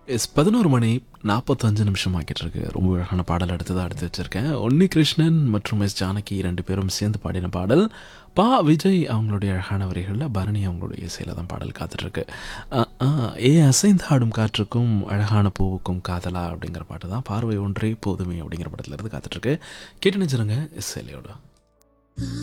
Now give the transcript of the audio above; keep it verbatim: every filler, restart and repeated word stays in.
S பதினொரு மணி நாற்பத்தஞ்சு நிமிஷம் ஆக்கிட்டு இருக்கு. ரொம்ப அழகான பாடல் அடுத்ததாக எடுத்து வச்சுருக்கேன். உன்னி கிருஷ்ணன் மற்றும் எஸ் ஜானகி ரெண்டு பேரும் சேர்ந்து பாடின பாடல். பா விஜய் அவங்களுடைய அழகான வரிகளில், பரணி அவங்களுடைய இசையில் தான் பாடல் காத்துட்ருக்கு. ஏ அசைந்து ஆடும் காற்றுக்கும் அழகான பூவுக்கும் காதலா அப்படிங்கிற பாட்டு தான். பார்வை ஒன்றே போதுமே அப்படிங்கிற படத்தில் இருந்து காத்துட்ருக்கு. கேட்டு நினைச்சிருங்க எஸ் சேலையோட.